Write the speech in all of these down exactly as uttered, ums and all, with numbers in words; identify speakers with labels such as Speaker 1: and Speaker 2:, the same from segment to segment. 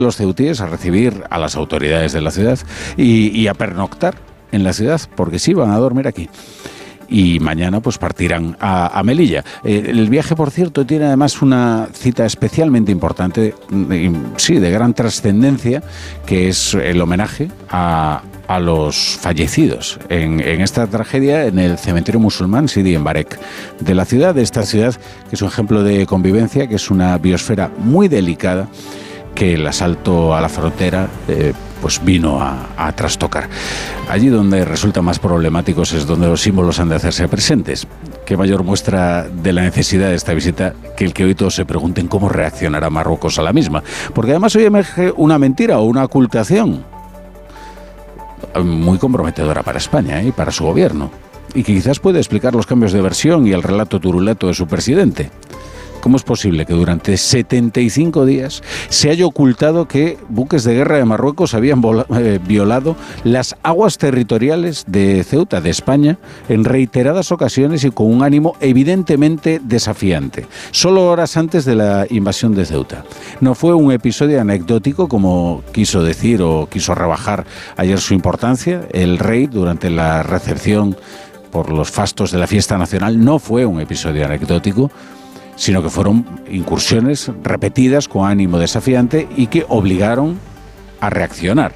Speaker 1: los ceutíes a recibir a las autoridades de la ciudad y, y a pernoctar en la ciudad, porque sí, van a dormir aquí. Y mañana pues partirán a, a Melilla. Eh, el viaje, por cierto, tiene además una cita especialmente importante, de, sí, de gran trascendencia, que es el homenaje a, a los fallecidos en, en esta tragedia en el cementerio musulmán Sidi Embarek de la ciudad, de esta ciudad que es un ejemplo de convivencia, que es una biosfera muy delicada, que el asalto a la frontera eh, pues vino a, a trastocar. Allí donde resulta más problemáticos es donde los símbolos han de hacerse presentes. Qué mayor muestra de la necesidad de esta visita que el que hoy todos se pregunten cómo reaccionará Marruecos a la misma. Porque además hoy emerge una mentira o una ocultación muy comprometedora para España, ¿eh? Y para su gobierno, y que quizás puede explicar los cambios de versión y el relato turuleto de su presidente. ¿Cómo es posible que durante setenta y cinco días se haya ocultado que buques de guerra de Marruecos habían vola, eh, violado las aguas territoriales de Ceuta, de España, en reiteradas ocasiones y con un ánimo evidentemente desafiante, solo horas antes de la invasión de Ceuta? No fue un episodio anecdótico, como quiso decir o quiso rebajar ayer su importancia el rey durante la recepción por los fastos de la fiesta nacional. No fue un episodio anecdótico, sino que fueron incursiones repetidas con ánimo desafiante y que obligaron a reaccionar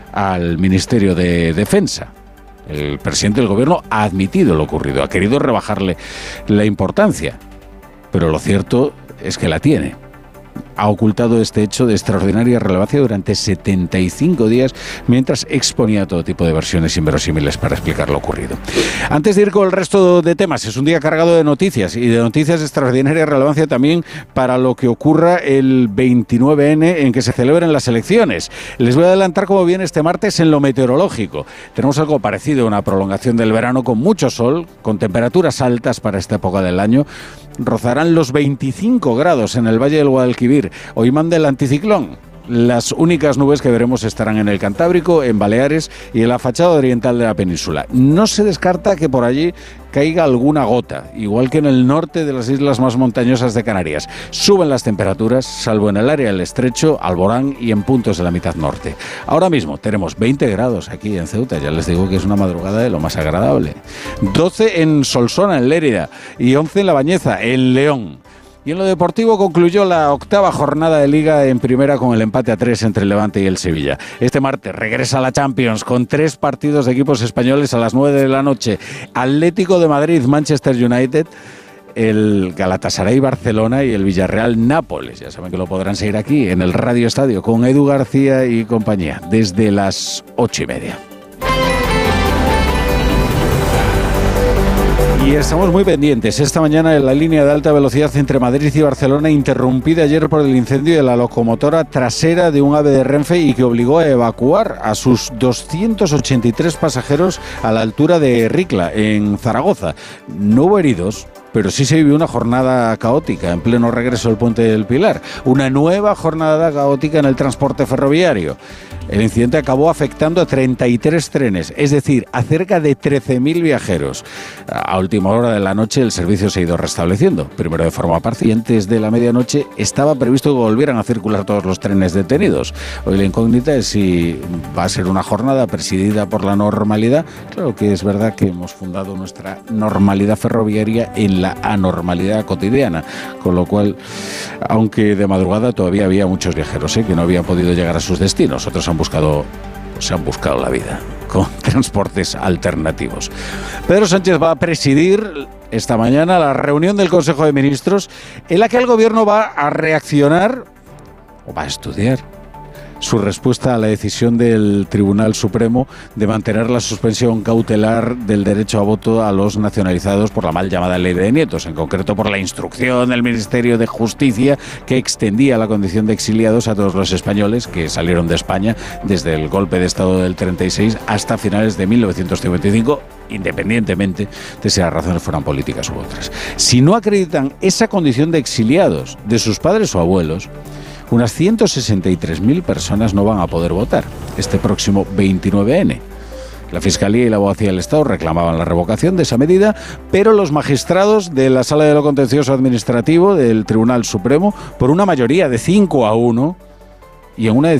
Speaker 1: al Ministerio de Defensa. El presidente del gobierno ha admitido lo ocurrido, ha querido rebajarle la importancia, pero lo cierto es que la tiene. Ha ocultado este hecho de extraordinaria relevancia durante setenta y cinco días, mientras exponía todo tipo de versiones inverosímiles para explicar lo ocurrido. Antes de ir con el resto de temas, es un día cargado de noticias, y de noticias de extraordinaria relevancia también para lo que ocurra el veintinueve ene, en que se celebren las elecciones. Les voy a adelantar cómo viene este martes en lo meteorológico. Tenemos algo parecido a una prolongación del verano, con mucho sol, con temperaturas altas para esta época del año. Rozarán los veinticinco grados en el Valle del Guadalquivir. Hoy manda el anticiclón. Las únicas nubes que veremos estarán en el Cantábrico, en Baleares y en la fachada oriental de la península. No se descarta que por allí caiga alguna gota, igual que en el norte de las islas más montañosas de Canarias. Suben las temperaturas, salvo en el área del Estrecho, Alborán y en puntos de la mitad norte. Ahora mismo tenemos veinte grados aquí en Ceuta, ya les digo que es una madrugada de lo más agradable. doce en Solsona, en Lérida, y once en La Bañeza, en León. Y en lo deportivo concluyó la octava jornada de Liga en Primera con el empate a tres entre el Levante y el Sevilla. Este martes regresa la Champions con tres partidos de equipos españoles a las nueve de la noche. Atlético de Madrid, Manchester United, el Galatasaray Barcelona y el Villarreal Nápoles. Ya saben que lo podrán seguir aquí en el Radio Estadio con Edu García y compañía desde las ocho y media. Y estamos muy pendientes. Esta mañana en la línea de alta velocidad entre Madrid y Barcelona, interrumpida ayer por el incendio de la locomotora trasera de un AVE de Renfe y que obligó a evacuar a sus doscientos ochenta y tres pasajeros a la altura de Ricla, en Zaragoza. No hubo heridos, pero sí se vivió una jornada caótica en pleno regreso al Puente del Pilar. Una nueva jornada caótica en el transporte ferroviario. El incidente acabó afectando a treinta y tres trenes, es decir, a cerca de trece mil viajeros. A última hora de la noche el servicio se ha ido restableciendo, primero de forma parcial, y antes de la medianoche estaba previsto que volvieran a circular todos los trenes detenidos. Hoy la incógnita es si va a ser una jornada presidida por la normalidad. Claro que es verdad que hemos fundado nuestra normalidad ferroviaria en la anormalidad cotidiana, con lo cual, aunque de madrugada todavía había muchos viajeros ¿eh? que no habían podido llegar a sus destinos, otros han buscado, se han buscado la vida con transportes alternativos. Pedro Sánchez va a presidir esta mañana la reunión del Consejo de Ministros, en la que el Gobierno va a reaccionar o va a estudiar su respuesta a la decisión del Tribunal Supremo de mantener la suspensión cautelar del derecho a voto a los nacionalizados por la mal llamada Ley de Nietos, en concreto por la instrucción del Ministerio de Justicia que extendía la condición de exiliados a todos los españoles que salieron de España desde el golpe de Estado del treinta y seis hasta finales de mil novecientos cincuenta y cinco, independientemente de si las razones fueran políticas u otras. Si no acreditan esa condición de exiliados de sus padres o abuelos, unas ciento sesenta y tres mil personas no van a poder votar este próximo veintinueve ene. La Fiscalía y la Abogacía del Estado reclamaban la revocación de esa medida, pero los magistrados de la Sala de lo Contencioso Administrativo del Tribunal Supremo, por una mayoría de cinco a uno, y en una decisión